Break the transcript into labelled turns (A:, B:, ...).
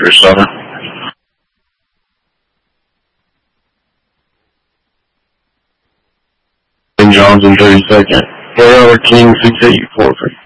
A: Chris Summer. Jones in 32nd. 4 King 6843.